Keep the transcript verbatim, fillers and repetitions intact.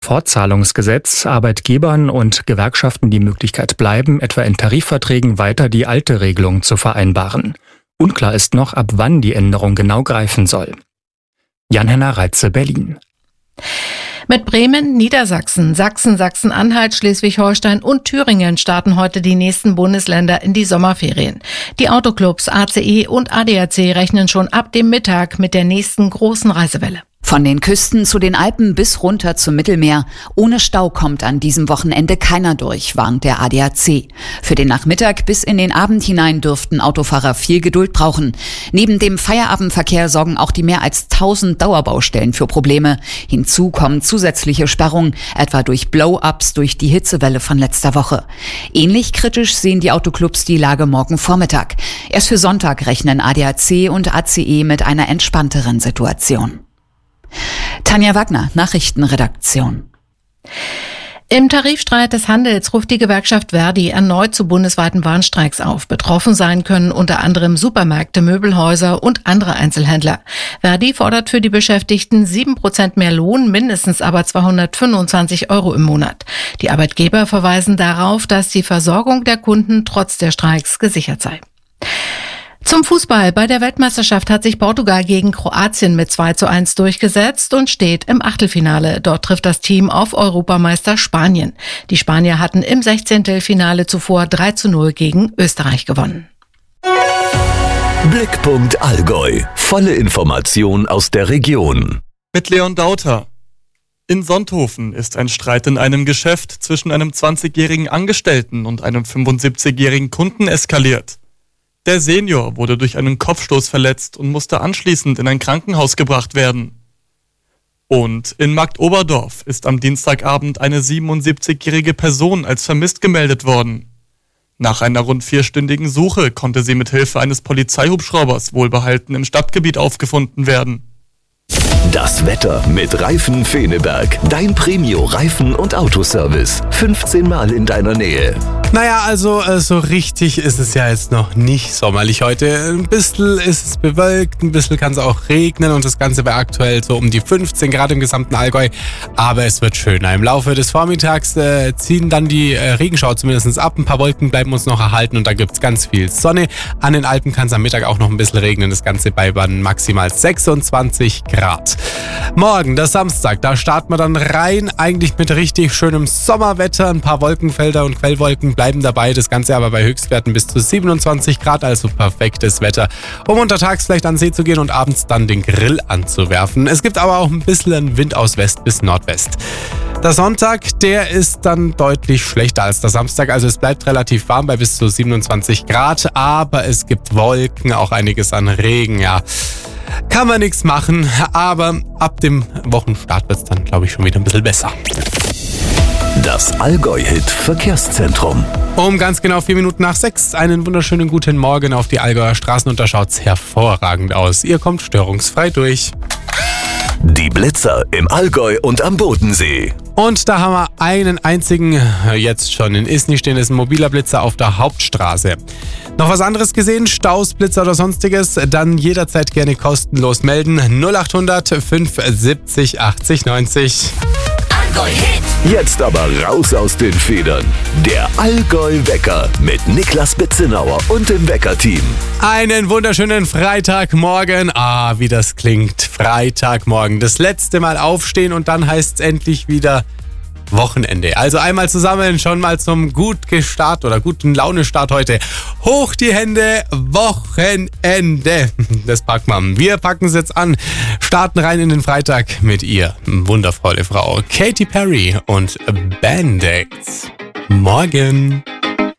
Sofortzahlungsgesetz Arbeitgebern und Gewerkschaften die Möglichkeit bleiben, etwa in Tarifverträgen weiter die alte Regelung zu vereinbaren. Unklar ist noch, ab wann die Änderung genau greifen soll. Jan-Henner Reitze, Berlin. Mit Bremen, Niedersachsen, Sachsen, Sachsen-Anhalt, Schleswig-Holstein und Thüringen starten heute die nächsten Bundesländer in die Sommerferien. Die Autoclubs A C E und A D A C rechnen schon ab dem Mittag mit der nächsten großen Reisewelle. Von den Küsten zu den Alpen bis runter zum Mittelmeer. Ohne Stau kommt an diesem Wochenende keiner durch, warnt der A D A C. Für den Nachmittag bis in den Abend hinein dürften Autofahrer viel Geduld brauchen. Neben dem Feierabendverkehr sorgen auch die mehr als tausend Dauerbaustellen für Probleme. Hinzu kommen zusätzliche Sperrungen, etwa durch Blow-ups durch die Hitzewelle von letzter Woche. Ähnlich kritisch sehen die Autoclubs die Lage morgen Vormittag. Erst für Sonntag rechnen A D A C und A C E mit einer entspannteren Situation. Tanja Wagner, Nachrichtenredaktion. Im Tarifstreit des Handels ruft die Gewerkschaft Verdi erneut zu bundesweiten Warnstreiks auf. Betroffen sein können unter anderem Supermärkte, Möbelhäuser und andere Einzelhändler. Verdi fordert für die Beschäftigten sieben Prozent mehr Lohn, mindestens aber zweihundertfünfundzwanzig Euro im Monat. Die Arbeitgeber verweisen darauf, dass die Versorgung der Kunden trotz der Streiks gesichert sei. Zum Fußball. Bei der Weltmeisterschaft hat sich Portugal gegen Kroatien mit zwei zu eins durchgesetzt und steht im Achtelfinale. Dort trifft das Team auf Europameister Spanien. Die Spanier hatten im Sechzehntelfinale zuvor drei zu null gegen Österreich gewonnen. Blickpunkt Allgäu. Volle Information aus der Region. Mit Leon Dauter. In Sonthofen ist ein Streit in einem Geschäft zwischen einem zwanzigjährigen Angestellten und einem fünfundsiebzigjährigen Kunden eskaliert. Der Senior wurde durch einen Kopfstoß verletzt und musste anschließend in ein Krankenhaus gebracht werden. Und in Marktoberdorf ist am Dienstagabend eine siebenundsiebzigjährige Person als vermisst gemeldet worden. Nach einer rund vierstündigen Suche konnte sie mit Hilfe eines Polizeihubschraubers wohlbehalten im Stadtgebiet aufgefunden werden. Das Wetter mit Reifen Feneberg. Dein Premio-Reifen- und Autoservice. fünfzehn Mal in deiner Nähe. Naja, also äh, so richtig ist es ja jetzt noch nicht sommerlich heute. Ein bisschen ist es bewölkt, ein bisschen kann es auch regnen und das Ganze bei aktuell so um die fünfzehn Grad im gesamten Allgäu. Aber es wird schöner. Im Laufe des Vormittags äh, ziehen dann die äh, Regenschauer zumindest ab. Ein paar Wolken bleiben uns noch erhalten und da gibt es ganz viel Sonne. An den Alpen kann es am Mittag auch noch ein bisschen regnen. Das Ganze bei maximal sechsundzwanzig Grad. Morgen, der Samstag, da starten wir dann rein, eigentlich mit richtig schönem Sommerwetter. Ein paar Wolkenfelder und Quellwolken bleiben dabei, das Ganze aber bei Höchstwerten bis zu siebenundzwanzig Grad, also perfektes Wetter, um untertags vielleicht an den See zu gehen und abends dann den Grill anzuwerfen. Es gibt aber auch ein bisschen Wind aus West bis Nordwest. Der Sonntag, der ist dann deutlich schlechter als der Samstag, also es bleibt relativ warm bei bis zu siebenundzwanzig Grad, aber es gibt Wolken, auch einiges an Regen, ja. Kann man nichts machen, aber ab dem Wochenstart wird es dann, glaube ich, schon wieder ein bisschen besser. Das Allgäu-Hit Verkehrszentrum. Um ganz genau vier Minuten nach sechs, einen wunderschönen guten Morgen auf die Allgäuer Straßen und da schaut's hervorragend aus. Ihr kommt störungsfrei durch. Die Blitzer im Allgäu und am Bodensee. Und da haben wir einen einzigen, jetzt schon in Isny stehen, ist ein mobiler Blitzer auf der Hauptstraße. Noch was anderes gesehen? Staus, Blitzer oder sonstiges? Dann jederzeit gerne kostenlos melden. null acht hundert fünfundsiebzig achtzig neunzig. Allgäu-Hit. Jetzt aber raus aus den Federn. Der Allgäu-Wecker mit Niklas Betzenauer und dem Wecker-Team. Einen wunderschönen Freitagmorgen. Ah, wie das klingt. Freitagmorgen. Das letzte Mal aufstehen und dann heißt es endlich wieder Wochenende. Also einmal zusammen schon mal zum gut Gestart oder guten Laune-Start heute. Hoch die Hände, Wochenende. Das packt man. Wir packen es jetzt an. Starten rein in den Freitag mit ihr. Wundervolle Frau Katy Perry und Band-Aids. Morgen.